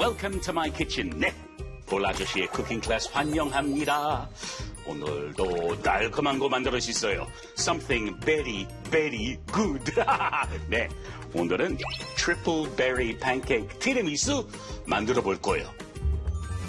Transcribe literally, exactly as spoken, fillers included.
Welcome to my kitchen. 네, 볼 아저씨의 쿠킹 클래스 환영합니다. 오늘도 달콤한 거 만들 수 있어요. Something very, very good. 네, 오늘은 트리플 베리 팬케이크 티라미수 만들어 볼 거예요.